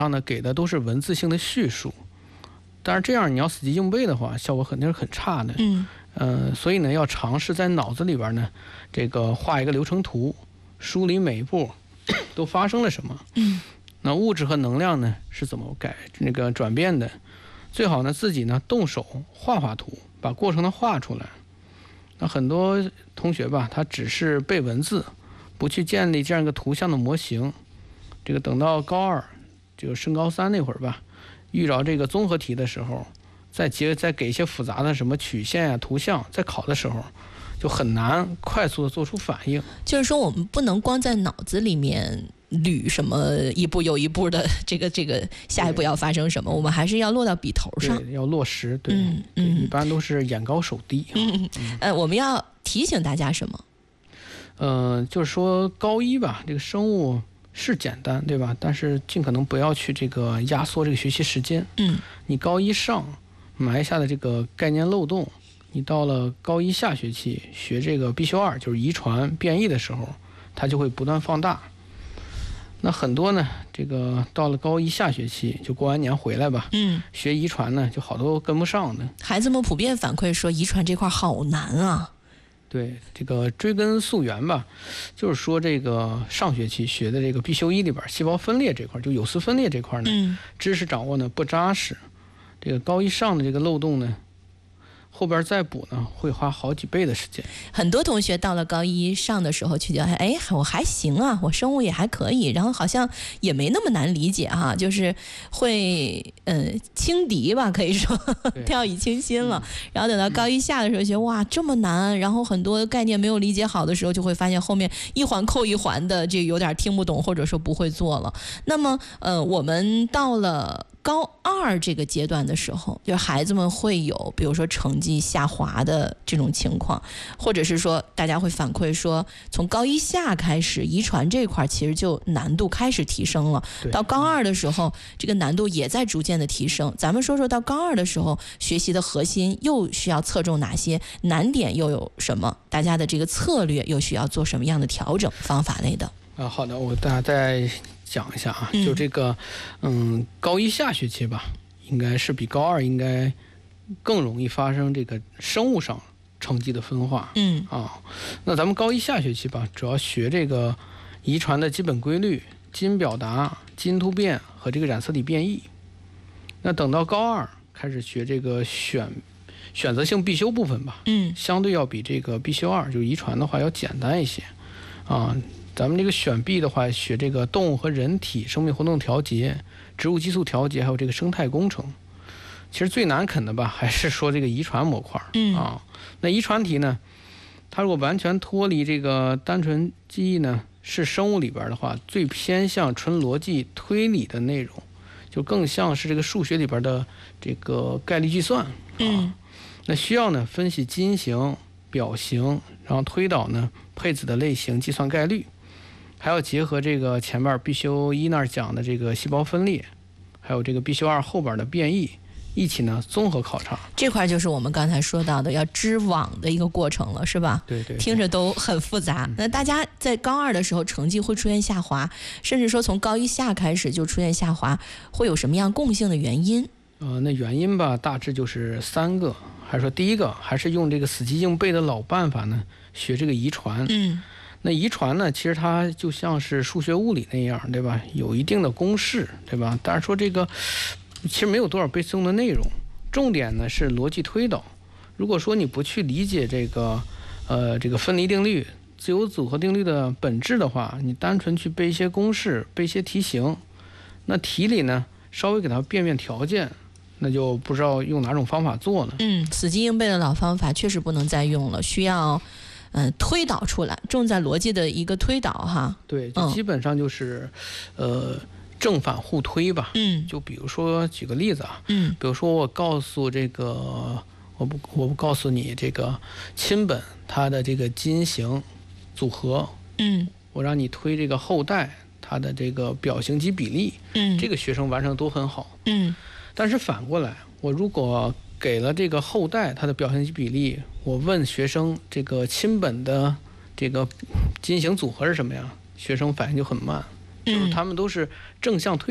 上呢给的都是文字性的叙述，但是这样你要死记硬背的话，效果肯定是很差的。所以呢，要尝试在脑子里边呢，这个画一个流程图，梳理每一步都发生了什么。那物质和能量呢是怎么转变的？最好呢自己呢动手画图，把过程呢画出来。那很多同学吧，他只是背文字，不去建立这样一个图像的模型。这个等到高2，这个升高3那会儿吧，遇着这个综合题的时候，再给一些复杂的什么曲线图像，在考的时候就很难快速的做出反应。 就是说我们不能光在脑子里面捋什么一步又一步的这个下一步要发生什么，我们还是要落到笔头上， 要落实。对，一般都是眼高手低。 我们要提醒大家什么？ 就是说高1吧，这个生物是简单，对吧？但是尽可能不要去这个压缩这个学习时间。你高1上埋下的这个概念漏洞，你到了高1下学期学这个必修2，就是遗传变异的时候，它就会不断放大。那很多呢，这个到了高1下学期就过完年回来吧，学遗传呢就好多跟不上的。 孩子们普遍反馈说遗传这块好难啊。 对，这个追根溯源吧，就是说这个上学期学的这个必修1里边，细胞分裂这块，就有丝分裂这块呢，知识掌握呢不扎实。这个高1上的这个漏洞呢，后边再补呢，会花好几倍的时间。 很多同学到了高1上的时候，觉得我还行啊，我生物也还可以，然后好像也没那么难理解哈，就是会轻敌吧，可以说掉以轻心了。然后等到高1下的时候，觉得哇这么难，然后很多概念没有理解好的时候，就会发现后面一环扣一环的，这有点听不懂或者说不会做了。那么我们到了高2这个阶段的时候，就是孩子们会有比如说成绩下滑的这种情况，或者是说大家会反馈说，从高1下开始，遗传这块其实就难度开始提升了。到高2的时候，这个难度也在逐渐的提升。咱们说说到高2的时候，学习的核心又需要侧重哪些，难点又有什么？大家的这个策略又需要做什么样的调整？方法类的。 好的，我大家再讲一下啊，就这个高1下学期吧，应该是比高2应该更容易发生这个生物上成绩的分化。那咱们高1下学期吧，主要学这个遗传的基本规律、基因表达、基因突变和这个染色体变异。那等到高2开始学这个选择性必修部分吧，相对要比这个必修2就是遗传的话要简单一些啊。咱们这个选必的话，学这个动物和人体生命活动调节、植物激素调节，还有这个生态工程。其实最难啃的吧，还是说这个遗传模块。那遗传题呢，它如果完全脱离这个单纯记忆呢，是生物里边的话，最偏向纯逻辑推理的内容，就更像是这个数学里边的这个概率计算。那需要呢分析基因型、表型，然后推导呢配子的类型，计算概率。还要结合这个前面必修1那儿讲的这个细胞分裂，还有这个必修2后边的变异，一起呢综合考察。 这块就是我们刚才说到的要织网的一个过程了，是吧？ 对， 听着都很复杂。那大家在高2的时候成绩会出现下滑，甚至说从高1下开始就出现下滑，会有什么样共性的原因？ 那原因吧，大致就是3个。还是说第一个，还是用这个死记硬背的老办法呢，学这个遗传。那遗传呢，其实它就像是数学物理那样，对吧？有一定的公式，对吧？但是说这个其实没有多少背诵的内容，重点呢是逻辑推导。如果说你不去理解这个分离定律、自由组合定律的本质的话，你单纯去背一些公式、背一些题型，那题里呢稍微给它变条件，那就不知道用哪种方法做了。 死记硬背的老方法确实不能再用了，需要推导出来，重在逻辑的一个推导哈。 对，就基本上就是正反互推吧。就比如说举个例子啊，比如说我告诉这个我不告诉你这个亲本它的这个基因型组合，我让你推这个后代它的这个表型及比例，这个学生完成都很好。但是反过来，我如果给了这个后代它的表型及比例，我问学生这个亲本的这个基因型组合是什么呀？学生反应就很慢，就是他们都是正向推导，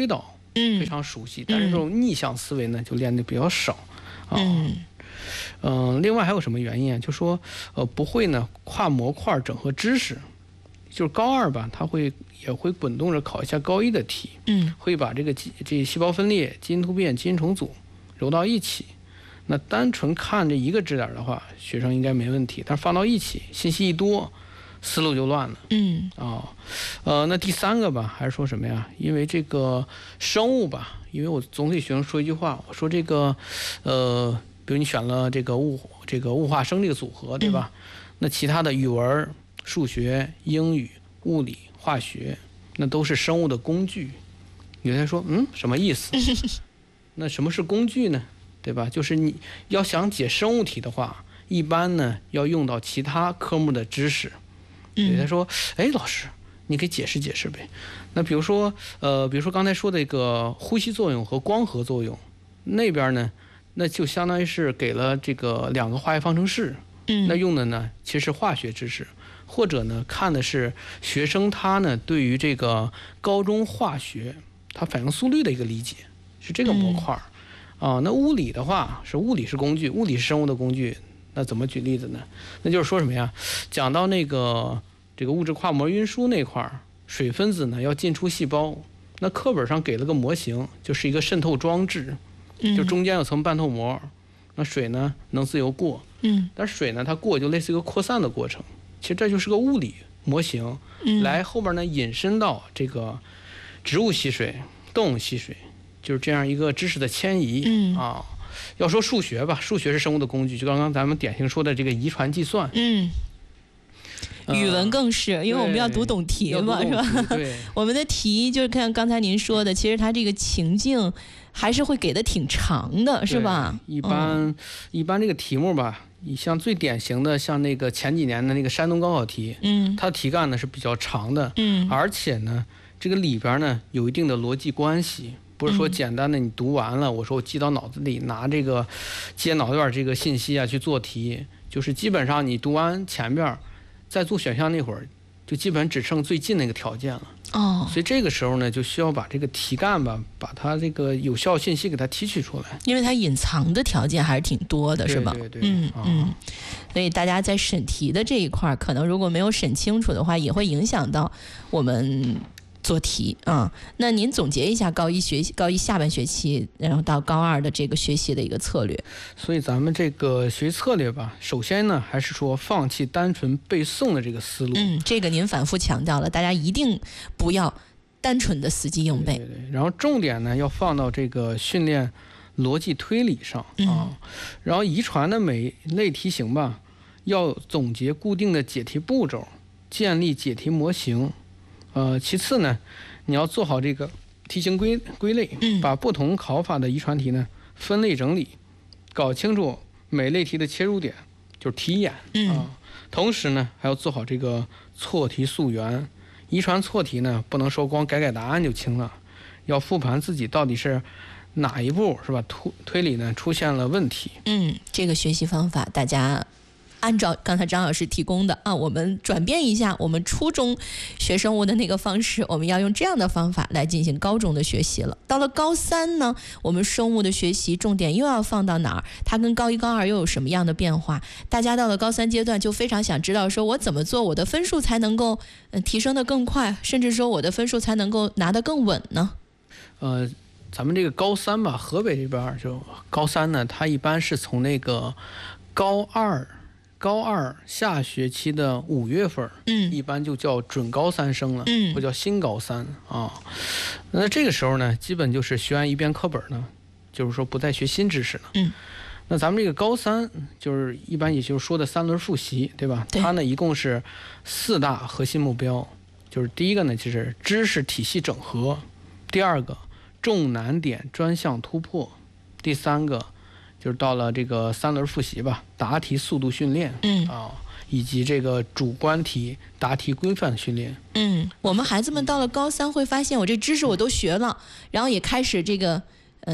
非常熟悉，但是这种逆向思维呢就练得比较少啊。另外还有什么原因啊？就说不会呢跨模块整合知识，就是高2吧，它也会滚动着考一下高1的题，会把这细胞分裂、基因突变、基因重组揉到一起。那单纯看这一个知点的话，学生应该没问题，但是放到一起，信息一多，思路就乱了。那第3个吧，还是说什么呀？因为这个生物吧，因为我总给学生说一句话，我说这个比如你选了这个物化生这个组合，对吧？那其他的语文、数学、英语、物理、化学，那都是生物的工具。有人说，什么意思？那什么是工具呢？对吧？就是你要想解生物题的话，一般呢要用到其他科目的知识。有人说，老师，你给解释解释呗。那比如说刚才说的这个呼吸作用和光合作用，那边呢，那就相当于是给了这个2个化学方程式。那用的呢其实是化学知识，或者呢看的是学生他呢对于这个高中化学它反应速率的一个理解，是这个模块。那物理的话是物理是工具，物理是生物的工具。那怎么举例子呢？那就是说什么呀？讲到这个物质跨膜运输那块，水分子呢要进出细胞，那课本上给了个模型，就是一个渗透装置，就中间有层半透膜，那水呢能自由过，但是水呢它过就类似一个扩散的过程，其实这就是个物理模型，来后边呢引申到这个植物吸水、动物吸水，就是这样一个知识的迁移。要说数学吧，数学是生物的工具，就刚刚咱们典型说的这个遗传计算。 语文更是，因为我们要读懂题嘛，是吧？ 对， 我们的题就是看刚才您说的，其实它这个情境还是会给的挺长的，是吧？ 一般这个题目吧，你像最典型的，像那个前几年的那个山东高考题，它的题干呢是比较长的，而且呢，这个里边呢有一定的逻辑关系。不是说简单的你读完了，我说我记到脑子里，拿这个接脑段这个信息啊去做题，就是基本上你读完前边，在做选项那会儿，就基本只剩最近那个条件了。所以这个时候呢，就需要把这个题干吧，把它这个有效信息给它提取出来， 因为它隐藏的条件还是挺多的，是吧？ 对。 所以大家在审题的这一块，可能如果没有审清楚的话，也会影响到我们做题啊。那您总结一下高一下半学期，然后到高2的这个学习的一个策略。 所以咱们这个学习策略吧，首先呢还是说放弃单纯背诵的这个思路。 这个您反复强调了，大家一定不要单纯的死记硬背。 对。然后重点呢要放到这个训练逻辑推理上啊。然后遗传的每类题型吧，要总结固定的解题步骤，建立解题模型。其次呢，你要做好这个题型归类，把不同考法的遗传题呢分类整理，搞清楚每类题的切入点，就是题眼啊。同时呢，还要做好这个错题溯源。遗传错题呢，不能说光改答案就清了，要复盘自己到底是哪一步是吧？推理呢出现了问题。 这个学习方法大家按照刚才张老师提供的啊，我们转变一下我们初中学生物的那个方式，我们要用这样的方法来进行高中的学习了。到了高3呢，我们生物的学习重点又要放到哪儿？它跟高1、高2又有什么样的变化？大家到了高3阶段就非常想知道，说我怎么做我的分数才能够提升得更快，甚至说我的分数才能够拿得更稳呢？ 咱们这个高3吧，河北这边就高3呢，它一般是从那个高二下学期的5月份，一般就叫准高3生了，或叫新高3啊。那这个时候呢，基本就是学完一遍课本呢，就是说不再学新知识了。那咱们这个高3就是一般也就是说的3轮复习，对吧？它呢一共是4大核心目标，就是第一个呢就是知识体系整合，第二个重难点专项突破，第三个就是到了这个3轮复习吧，答题速度训练，以及这个主观题答题规范训练。 我们孩子们到了高3会发现，我这知识我都学了，然后也开始这个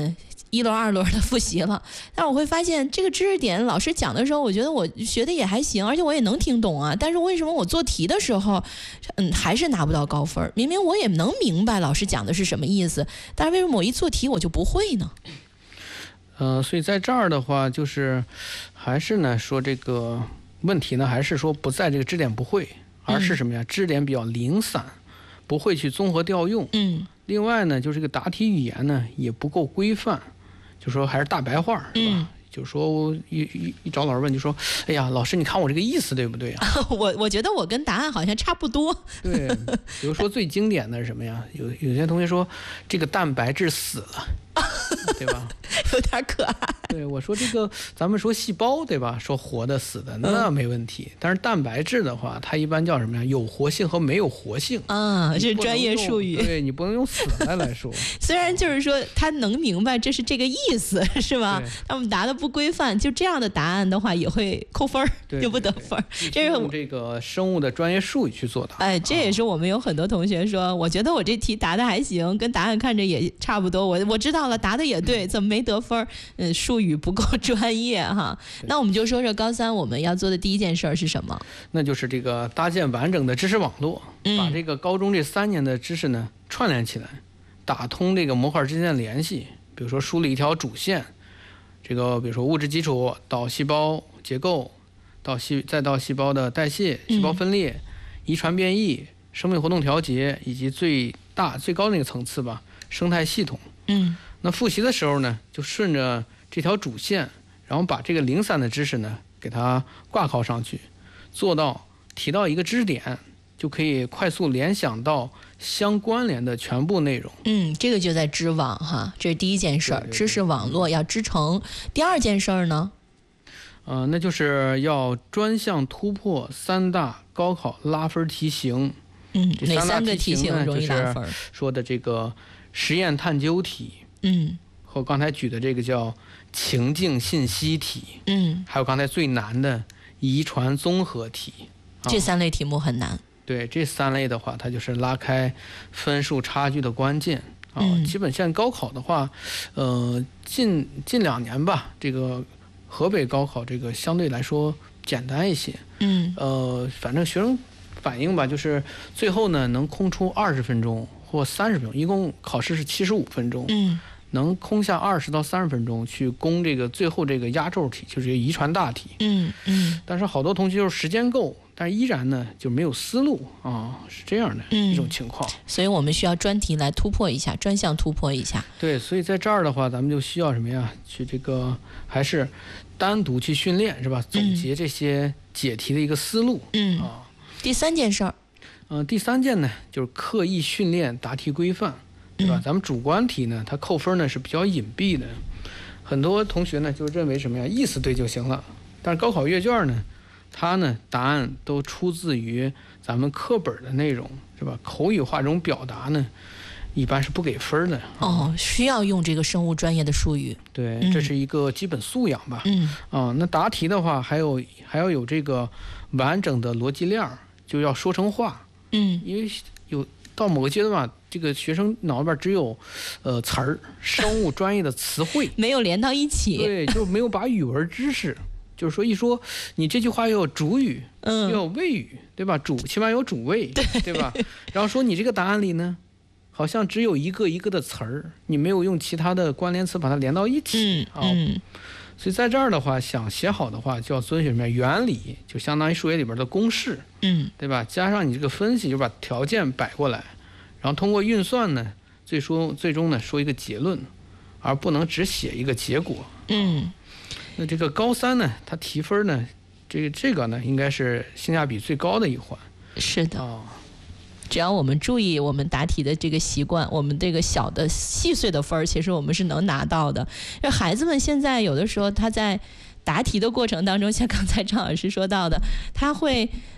一轮二轮的复习了，但是我会发现这个知识点老师讲的时候，我觉得我学的也还行，而且我也能听懂啊。但是为什么我做题的时候，还是拿不到高分？明明我也能明白老师讲的是什么意思，但是为什么我一做题我就不会呢？ 所以在这儿的话，就是还是呢说这个问题呢，还是说不在这个知识点不会，而是什么呀？知识点比较零散，不会去综合调用。另外呢，就是这个答题语言呢也不够规范，就说还是大白话，是吧？就是说一找老师问，就说：“哎呀，老师，你看我这个意思对不对啊？” 我觉得我跟答案好像差不多。 对，比如说最经典的是什么呀？有些同学说这个蛋白质死了，对吧？ 有点可爱。 对，我说这个咱们说细胞，对吧？说活的死的那没问题，但是蛋白质的话，它一般叫什么呀？有活性和没有活性啊，这是专业术语。 对，你不能用死了来说。 虽然就是说他能明白这是这个意思，是吧？他们答的不规范，就这样的答案的话也会扣分，就不得分。 这是用这个生物的专业术语去做的。 哎，这也是我们有很多同学说，我觉得我这题答的还行，跟答案看着也差不多。我知道了，答的也对，怎么没得分？术语不够专业哈。那我们就说说高三我们要做的第一件事是什么？ 那就是这个搭建完整的知识网络，把这个高中这3年的知识呢串联起来，打通这个模块之间的联系。比如说梳理一条主线，这个比如说物质基础到细胞结构，再到细胞的代谢、细胞分裂、遗传变异、生命活动调节，以及最高那个层次吧，生态系统。那复习的时候呢，就顺着这条主线，然后把这个零散的知识呢给它挂靠上去，做到提到一个知识点，就可以快速联想到相关联的全部内容。 这个就在织网哈，这是第一件事儿，知识网络要织成。第二件事儿呢？ 那就是要专项突破3大高考拉分题型。 哪3个题型容易拉分？ 就是说的这个实验探究题，和刚才举的这个叫情境信息题，还有刚才最难的遗传综合题。 这3类题目很难。 对，这3类的话，它就是拉开分数差距的关键基本现在高考的话，近2年吧，这个河北高考这个相对来说简单一些。反正学生反映吧，就是最后呢能空出20分钟或30分钟，一共考试是75分钟。能空下20到30分钟去攻这个最后这个压轴题，就是遗传大题。但是好多同学就是时间够，但是依然呢就没有思路是这样的一种情况。 所以我们需要专题来突破一下，专项突破一下。 对，所以在这儿的话，咱们就需要什么呀？去这个还是单独去训练，是吧？总结这些解题的一个思路。 第3件事儿， 第3件呢就是刻意训练答题规范。对吧？咱们主观题呢，它扣分呢是比较隐蔽的，很多同学呢就认为什么呀，意思对就行了。但是高考阅卷呢，它呢答案都出自于咱们课本的内容，是吧？口语化这种表达呢，一般是不给分的。 需要用这个生物专业的术语。 对，这是一个基本素养吧。那答题的话，还要有这个完整的逻辑链，就要说成话。因为有到某个阶段吧，这个学生脑里边只有词儿，生物专业的词汇没有连到一起。 对，就没有把语文知识，就是说一说你这句话要有主语，要有谓语，对吧？起码有主谓，对吧？然后说你这个答案里呢，好像只有一个一个的词儿，你没有用其他的关联词把它连到一起。所以在这儿的话，想写好的话，就要遵循什么原理，就相当于数学里边的公式，对吧？加上你这个分析，就把条件摆过来，然后通过运算呢，最终呢说一个结论，而不能只写一个结果。那这个高三呢，它提分呢，这个呢，应该是性价比最高的一环。 是的。只要我们注意我们答题的这个习惯，我们这个小的细碎的分儿，其实我们是能拿到的。孩子们现在有的时候他在答题的过程当中，像刚才张老师说到的，他会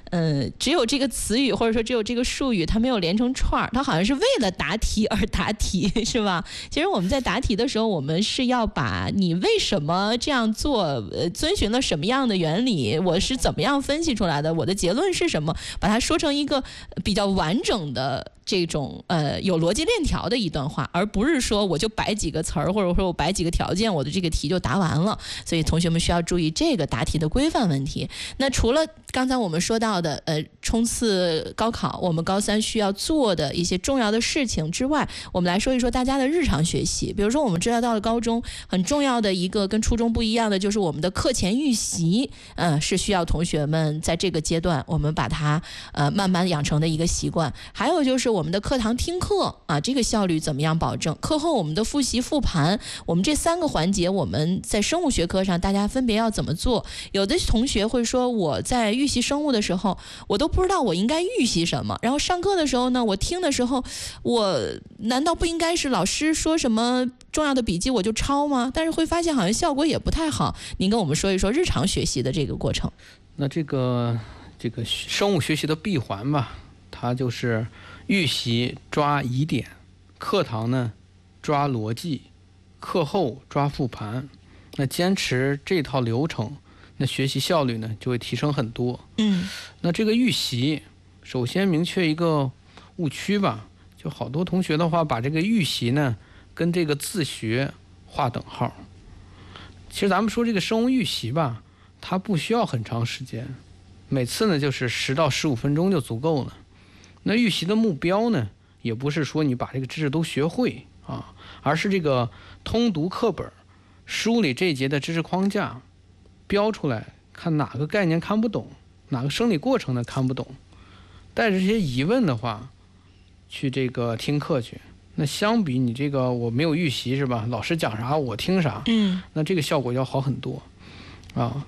只有这个词语或者说只有这个术语，它没有连成串儿，它好像是为了答题而答题，是吧？其实我们在答题的时候，我们是要把你为什么这样做，遵循了什么样的原理，我是怎么样分析出来的，我的结论是什么，把它说成一个比较完整的这种有逻辑链条的一段话，而不是说我就摆几个词儿，或者说我摆几个条件，我的这个题就答完了。所以同学们需要注意这个答题的规范问题。那除了刚才我们说到的冲刺高考，我们高三需要做的一些重要的事情之外，我们来说一说大家的日常学习。比如说我们知道到了高中，很重要的一个跟初中不一样的就是我们的课前预习，是需要同学们在这个阶段我们把它慢慢养成的一个习惯。还有就是我们的课堂听课啊，这个效率怎么样保证？课后我们的复习复盘，我们这3个环节我们在生物学科上大家分别要怎么做？有的同学会说，我在预习生物的时候，我都不知道我应该预习什么，然后上课的时候呢，我听的时候，我难道不应该是老师说什么重要的笔记我就抄吗？但是会发现好像效果也不太好。您跟我们说一说日常学习的这个过程。 那这个生物学习的闭环吧，它就是预习抓疑点，课堂呢抓逻辑，课后抓复盘。那坚持这套流程，那学习效率呢就会提升很多。那这个预习，首先明确一个误区吧，就好多同学的话把这个预习呢跟这个自学划等号。其实咱们说这个生物预习吧，它不需要很长时间，每次呢就是10到15分钟就足够了。那预习的目标呢，也不是说你把这个知识都学会啊，而是这个通读课本，梳理这一节的知识框架，标出来看哪个概念看不懂，哪个生理过程呢看不懂，带着这些疑问的话去这个听课去。那相比你这个我没有预习是吧，老师讲啥我听啥，那这个效果要好很多啊。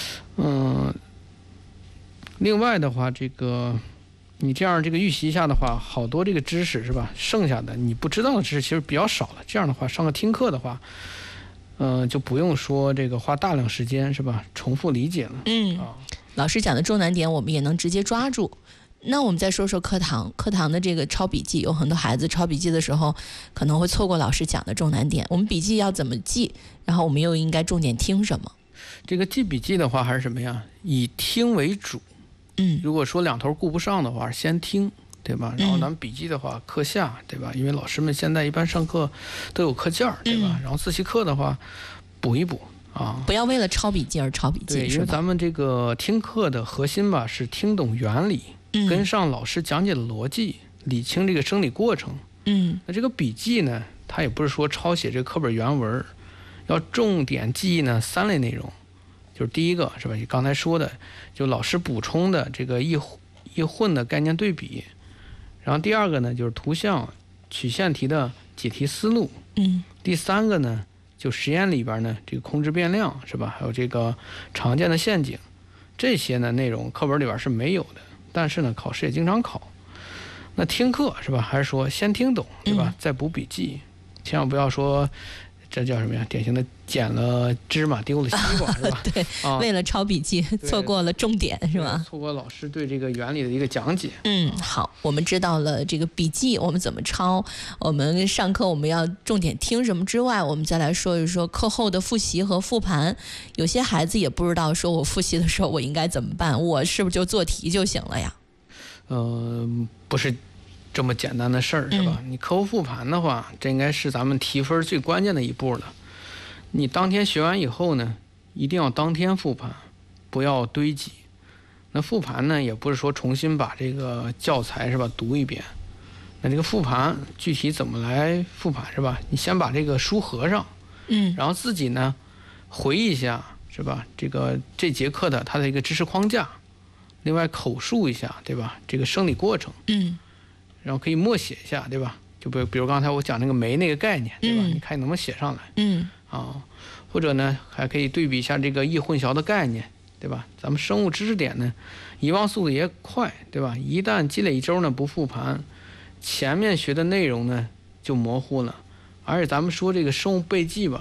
另外的话，这个你这样这个预习一下的话，好多这个知识是吧，剩下的你不知道的知识其实比较少了。这样的话上个听课的话，就不用说这个花大量时间是吧，重复理解了。 老师讲的重难点我们也能直接抓住。那我们再说说课堂的这个抄笔记，有很多孩子抄笔记的时候可能会错过老师讲的重难点。我们笔记要怎么记？然后我们又应该重点听什么？ 这个记笔记的话还是什么呀？以听为主。如果说两头顾不上的话，先听，对吧？然后咱们笔记的话，课下，对吧？因为老师们现在一般上课都有课件，对吧？然后自习课的话，补一补啊， 不要为了抄笔记而抄笔记。 对，因为咱们这个听课的核心吧，是听懂原理，跟上老师讲解的逻辑，理清这个生理过程。那这个笔记呢，它也不是说抄写这个课本原文，要重点记忆呢3类内容。就是第一个是吧，你刚才说的，就老师补充的这个易混的概念对比。然后第二个呢，就是图像曲线题的解题思路。第3个呢，就实验里边呢这个控制变量是吧，还有这个常见的陷阱，这些呢内容课本里边是没有的，但是呢考试也经常考。那听课是吧，还是说先听懂对吧，再补笔记，千万不要说这叫什么呀？典型的捡了芝麻丢了西瓜是吧？ 对，为了抄笔记错过了重点是吧？ 错过老师对这个原理的一个讲解。 好，我们知道了这个笔记我们怎么抄，我们上课我们要重点听什么之外，我们再来说一说课后的复习和复盘。有些孩子也不知道说我复习的时候我应该怎么办，我是不是就做题就行了呀？ 不是这么简单的事儿是吧？你课后复盘的话，这应该是咱们提分最关键的一步了。你当天学完以后呢，一定要当天复盘，不要堆积。那复盘呢，也不是说重新把这个教材是吧读一遍。那这个复盘具体怎么来复盘是吧？你先把这个书合上，然后自己呢回忆一下是吧？这节课的它的一个知识框架，另外口述一下对吧？这个生理过程，然后可以默写一下对吧？就比如刚才我讲那个酶那个概念对吧？你看你能不能写上来？或者呢还可以对比一下这个易混淆的概念对吧？咱们生物知识点呢遗忘速度也快对吧？一旦积累一周呢不复盘，前面学的内容呢就模糊了。而且咱们说这个生物背记吧，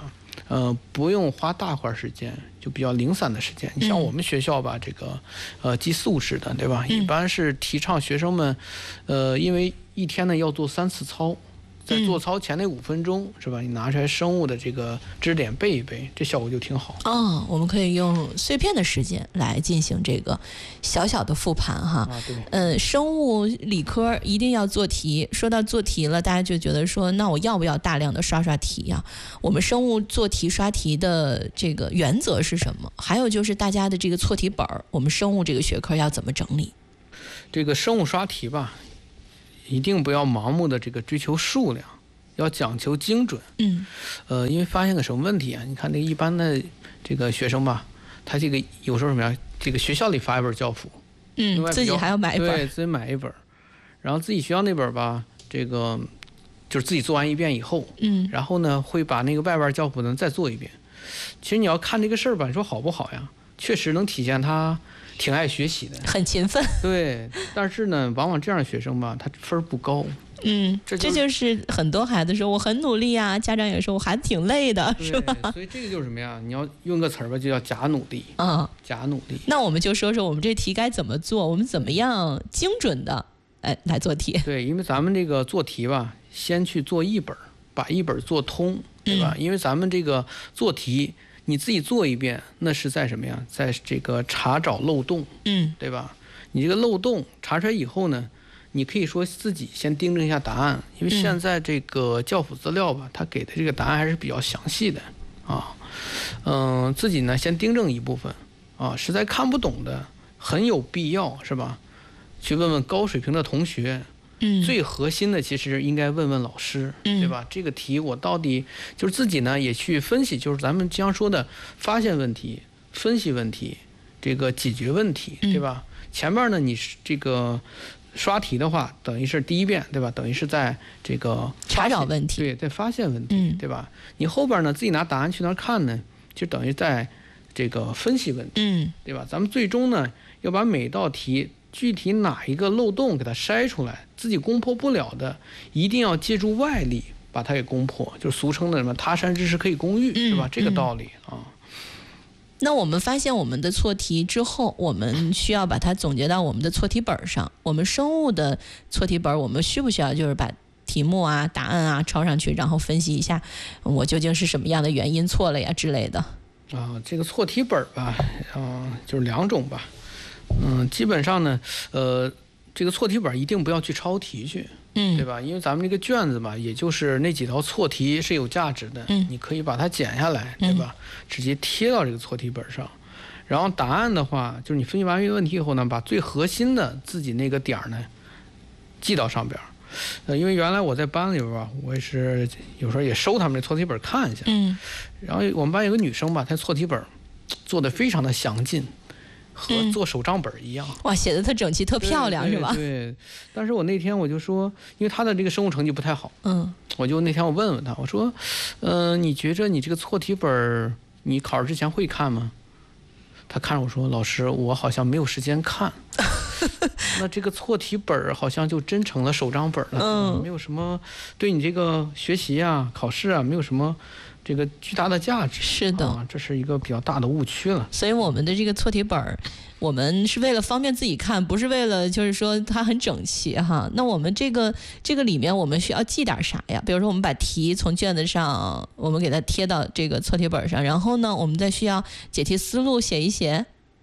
不用花大块时间，就比较零散的时间。你像我们学校吧，这个寄宿制的，对吧？一般是提倡学生们，因为一天呢要做3次操。在做操前那5分钟，是吧？你拿出来生物的这个知识点背一背，这效果就挺好。 我们可以用碎片的时间来进行这个小小的复盘哈。 对。 生物理科一定要做题。说到做题了，大家就觉得说，那我要不要大量的刷题呀？我们生物做题刷题的这个原则是什么？还有就是大家的这个错题本，我们生物这个学科要怎么整理？ 这个生物刷题吧。一定不要盲目的这个追求数量，要讲求精准。因为发现个什么问题啊？你看那个一般的这个学生吧，他这个有时候什么呀？这个学校里发一本教辅， 自己还要买一本， 对，自己买一本，然后自己学校那本吧，这个就是自己做完一遍以后，然后呢会把那个外边教辅呢再做一遍。其实你要看这个事儿吧，你说好不好呀？确实能体现他挺爱学习的， 很勤奋。 对，但是呢，往往这样的学生吧，他分不高。 这就是很多孩子说我很努力啊，家长也说我孩子挺累的，是吧？ 所以这个就是什么呀？你要用个词儿吧，就叫假努力。假努力。 那我们就说说我们这题该怎么做，我们怎么样精准的来做题。 对，因为咱们这个做题吧，先去做一本，把一本做通，对吧？因为咱们这个做题。你自己做一遍，那是在什么呀？在这个查找漏洞，对吧？你这个漏洞查出来以后呢，你可以说自己先订正一下答案，因为现在这个教辅资料吧，它给的这个答案还是比较详细的啊。自己呢先订正一部分啊，实在看不懂的，很有必要是吧？去问问高水平的同学。最核心的其实应该问问老师，对吧？这个题我到底就是自己呢也去分析，就是咱们经常说的发现问题、分析问题、这个解决问题，对吧？前面呢你这个刷题的话，等于是第一遍，对吧？等于是在这个查找问题， 对，在发现问题，对吧？你后边呢自己拿答案去那儿看呢，就等于在这个分析问题，对吧？咱们最终呢要把每道题。具体哪一个漏洞给它筛出来，自己攻破不了的，一定要借助外力把它给攻破，就是俗称的什么他山之石可以攻玉，是吧？这个道理啊。 那我们发现我们的错题之后，我们需要把它总结到我们的错题本上。我们生物的错题本，我们需不需要就是把题目啊、答案啊抄上去，然后分析一下我究竟是什么样的原因错了呀之类的？ 这个错题本吧，就是2种吧。基本上呢，这个错题本一定不要去抄题去，对吧？因为咱们这个卷子吧，也就是那几道错题是有价值的，你可以把它剪下来，对吧？直接贴到这个错题本上。然后答案的话，就是你分析完一个问题以后呢，把最核心的自己那个点呢记到上边。因为原来我在班里边吧，我也是有时候也收他们的错题本看一下。然后我们班有个女生吧，她错题本做的非常的详尽。和做手账本一样， 哇，写的特整齐特漂亮，是吧？ 对。但是我那天我就说，因为他的这个生物成绩不太好，我就那天我问问他，我说，你觉着你这个错题本你考试之前会看吗？他看着我说，老师，我好像没有时间看。那这个错题本好像就真成了手账本了，没有什么对你这个学习啊、考试啊没有什么这个巨大的价值。 是的， 这是一个比较大的误区了。 所以我们的这个错题本，我们是为了方便自己看，不是为了就是说它很整齐哈。那我们这个里面我们需要记点啥呀？比如说我们把题从卷子上，我们给它贴到这个错题本上，然后呢，我们再需要解题思路写一写。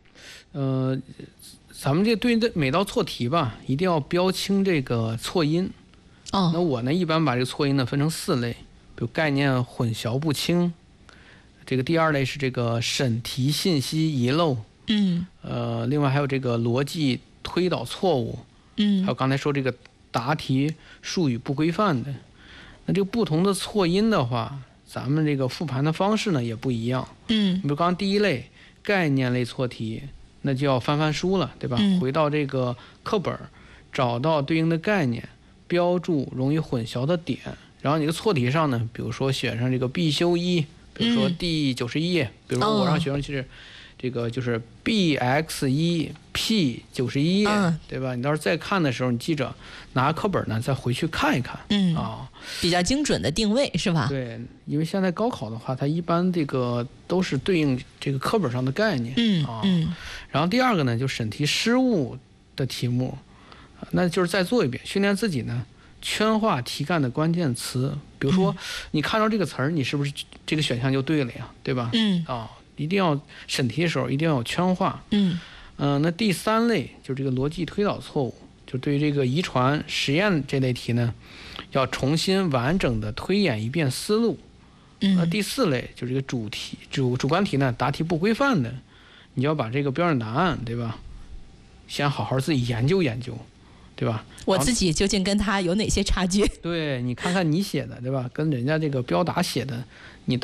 咱们这对应的每道错题吧，一定要标清这个错音。那我呢一般把这个错音呢分成4类，比如概念混淆不清，这个第2类是这个审题信息遗漏，另外还有这个逻辑推导错误，还有刚才说这个答题术语不规范的。那这个不同的错音的话，咱们这个复盘的方式呢也不一样。比如刚刚第1类概念类错题，那就要翻书了，对吧？回到这个课本，找到对应的概念，标注容易混淆的点，然后你的错题上呢，比如说选上这个必修1，比如说第91页，比如说我让学生去这个就是 BX1P91，对吧？你到时候再看的时候，你记着拿课本呢再回去看一看。 比较精准的定位是吧？ 对，因为现在高考的话，它一般这个都是对应这个课本上的概念。然后第二个呢，就审题失误的题目，那就是再做一遍，训练自己呢圈化题干的关键词。比如说你看到这个词儿，你是不是这个选项就对了呀？对吧？一定要审题的时候一定要有圈化。那第三类就是这个逻辑推导错误，就对于这个遗传实验这类题呢，要重新完整的推演一遍思路。第四类就是这个主观题呢，答题不规范的，你要把这个标准答案，对吧？先好好自己研究研究，对吧？ 我自己究竟跟他有哪些差距？ 对，你看看你写的，对吧？跟人家这个标答写的，你